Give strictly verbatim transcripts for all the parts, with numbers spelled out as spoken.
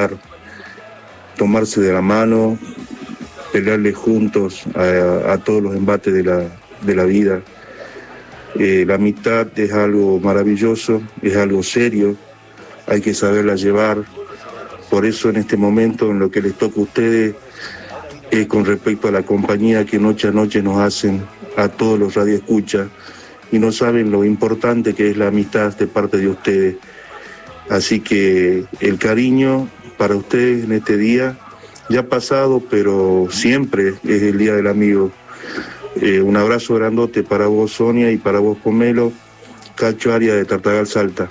ayudar, tomarse de la mano, pelearle juntos a, a todos los embates de la, de la vida. Eh, la amistad es algo maravilloso, es algo serio, hay que saberla llevar. Por eso en este momento, en lo que les toca a ustedes, es con respecto a la compañía que noche a noche nos hacen a todos los radioescuchas, y no saben lo importante que es la amistad de parte de ustedes. Así que el cariño para ustedes en este día, ya pasado, pero siempre es el Día del Amigo. Eh, un abrazo grandote para vos, Sonia, y para vos, Pomelo. Cacho Arias de Tartagal, Salta.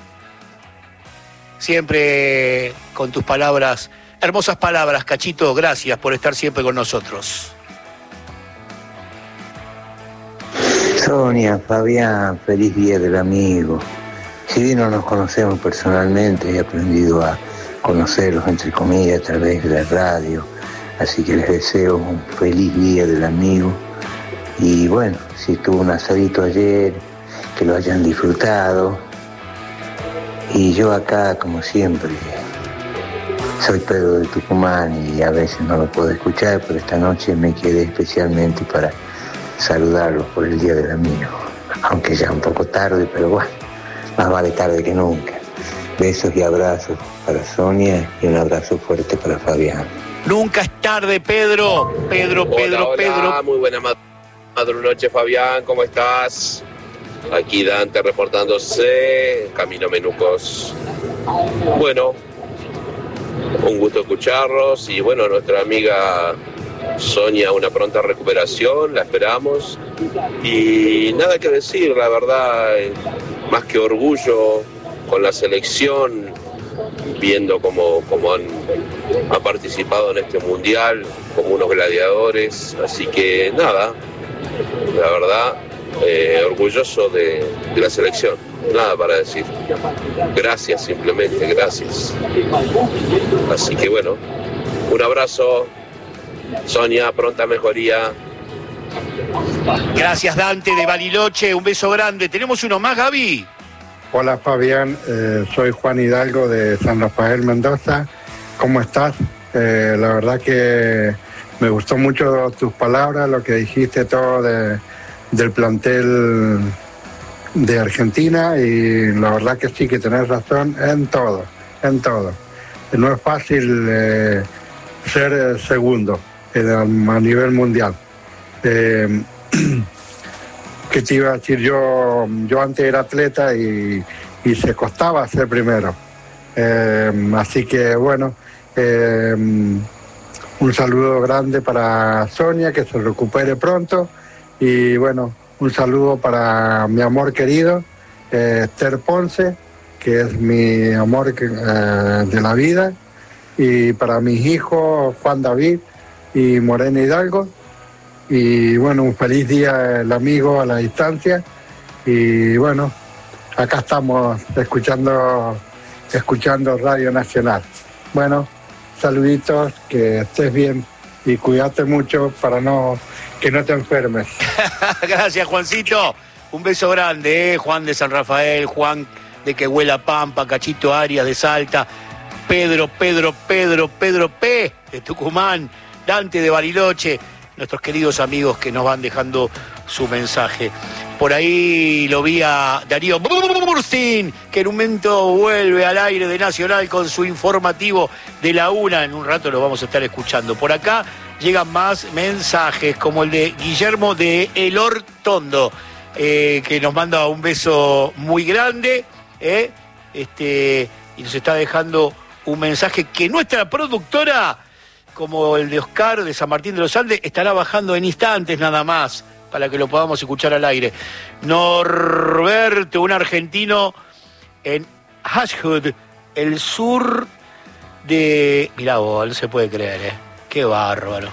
Siempre con tus palabras, hermosas palabras, Cachito, gracias por estar siempre con nosotros. Sonia, Fabián, feliz Día del Amigo. Si bien no nos conocemos personalmente, he aprendido a conocerlos, entre comillas, a través de la radio. Así que les deseo un feliz Día del Amigo. Y bueno, si estuvo un asadito ayer, que lo hayan disfrutado. Y yo acá, como siempre, soy Pedro de Tucumán y a veces no lo puedo escuchar, pero esta noche me quedé especialmente para saludarlos por el Día del Amigo. Aunque ya un poco tarde, pero bueno, más vale tarde que nunca. Besos y abrazos para Sonia y un abrazo fuerte para Fabián. Nunca es tarde, Pedro. Pedro, Pedro, hola, Pedro. Hola, muy buena madrugada, Fabián, ¿cómo estás? Aquí Dante reportándose, Camino Menucos. Bueno, un gusto escucharlos y bueno, nuestra amiga Sonia, una pronta recuperación, la esperamos. Y nada que decir, la verdad, más que orgullo con la selección, viendo cómo, cómo han, han participado en este mundial como unos gladiadores. Así que nada, la verdad, eh, orgulloso de, de la selección. Nada para decir. Gracias, simplemente, gracias. Así que bueno, un abrazo, Sonia, pronta mejoría. Gracias, Dante de Bariloche, un beso grande. ¿Tenemos uno más, Gaby? Hola, Fabián, eh, soy Juan Hidalgo de San Rafael, Mendoza. ¿Cómo estás? Eh, la verdad que me gustó mucho tus palabras, lo que dijiste todo de, del plantel de Argentina, y la verdad que sí, que tenés razón en todo, en todo. No es fácil eh, ser segundo eh, a nivel mundial. Eh, ¿Qué te iba a decir? Yo, yo antes era atleta y, y se costaba ser primero. Eh, así que bueno, eh, un saludo grande para Sonia, que se recupere pronto. Y bueno, un saludo para mi amor querido, eh, Esther Ponce, que es mi amor que, eh, de la vida. Y para mis hijos, Juan David y Morena Hidalgo. Y bueno, un feliz día el amigo a la distancia. Y bueno, acá estamos escuchando, escuchando Radio Nacional. Bueno, saluditos, que estés bien y cuídate mucho para no que no te enfermes. Gracias, Juancito. Un beso grande, ¿eh? Juan de San Rafael, Juan de Quehuela Pampa, Cachito Arias de Salta, Pedro, Pedro, Pedro, Pedro P. de Tucumán, Dante de Bariloche, nuestros queridos amigos que nos van dejando su mensaje. Por ahí lo vi a Darío Burstin, que en un momento vuelve al aire de Nacional con su informativo de la una. En un rato lo vamos a estar escuchando. Por acá llegan más mensajes, como el de Guillermo de El Hortondo, eh, que nos manda un beso muy grande, eh, este, y nos está dejando un mensaje que nuestra productora, como el de Oscar de San Martín de los Andes, estará bajando en instantes nada más, para que lo podamos escuchar al aire. Norberto, un argentino en Ashwood, el sur de... Mirá vos, no se puede creer, ¿eh? Qué bárbaro.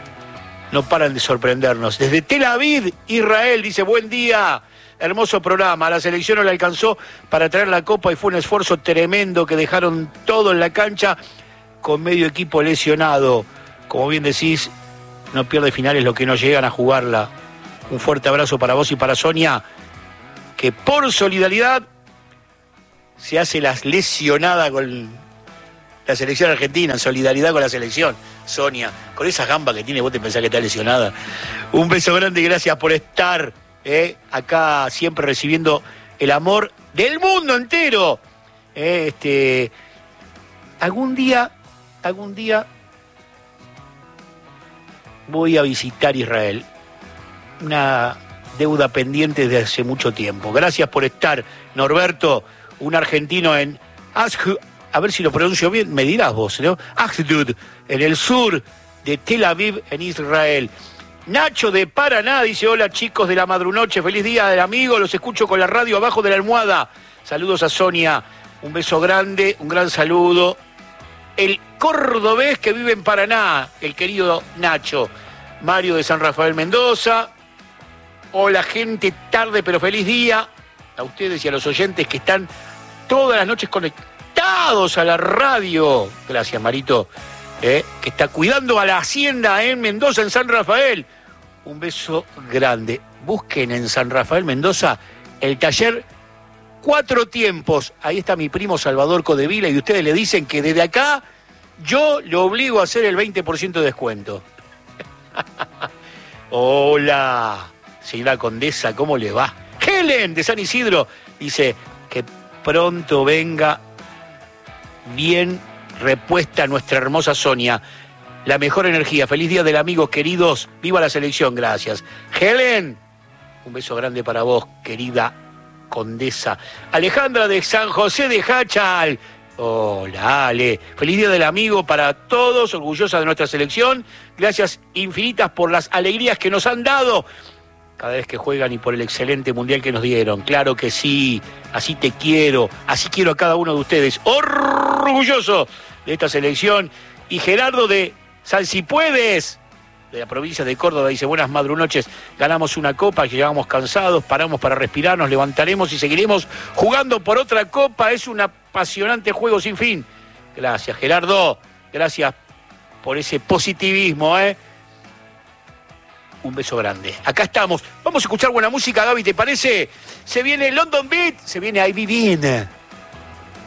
No paran de sorprendernos. Desde Tel Aviv, Israel, dice, buen día, hermoso programa. A la selección no le alcanzó para traer la copa y fue un esfuerzo tremendo que dejaron todo en la cancha con medio equipo lesionado. Como bien decís, no pierde finales los que no llegan a jugarla. Un fuerte abrazo para vos y para Sonia, que por solidaridad se hace las lesionadas con, la selección argentina, en solidaridad con la selección. Sonia, con esas gambas que tiene, vos te pensás que está lesionada. Un beso grande y gracias por estar eh, acá siempre recibiendo el amor del mundo entero. Eh, este, algún día, algún día voy a visitar Israel. Una deuda pendiente desde hace mucho tiempo. Gracias por estar, Norberto, un argentino en Ashdod, a ver si lo pronuncio bien, me dirás vos, ¿no? Ashdod, en el sur de Tel Aviv, en Israel. Nacho de Paraná dice: hola chicos de la Madrunoche, feliz día del amigo, los escucho con la radio abajo de la almohada. Saludos a Sonia, un beso grande, un gran saludo. El cordobés que vive en Paraná, el querido Nacho. Mario de San Rafael Mendoza. Hola gente, tarde pero feliz día. A ustedes y a los oyentes que están todas las noches conectados a la radio. Gracias, Marito, eh, que está cuidando a la hacienda en Mendoza, en San Rafael. Un beso grande. Busquen en San Rafael Mendoza el taller Cuatro Tiempos. Ahí está mi primo Salvador Codevila y ustedes le dicen que desde acá yo lo obligo a hacer el veinte por ciento de descuento. Hola, señora condesa, ¿cómo le va? Helen de San Isidro dice que pronto venga bien repuesta nuestra hermosa Sonia. La mejor energía. Feliz día del amigo, queridos. Viva la selección, gracias. Helen, un beso grande para vos, querida condesa. Alejandra de San José de Hachal. Hola, Ale. Feliz día del amigo para todos, orgullosa de nuestra selección. Gracias infinitas por las alegrías que nos han dado cada vez que juegan y por el excelente mundial que nos dieron. Claro que sí, así te quiero, así quiero a cada uno de ustedes. Orgulloso de esta selección. Y Gerardo de San Cipuedes, de la provincia de Córdoba, dice: buenas madrunoches, ganamos una copa, que llegamos cansados, paramos para respirar, nos levantaremos y seguiremos jugando por otra copa. Es un apasionante juego sin fin. Gracias, Gerardo, gracias por ese positivismo, ¿eh? Un beso grande. Acá estamos. Vamos a escuchar buena música, Gaby, ¿te parece? Se viene London Beat, se viene I Be Bean.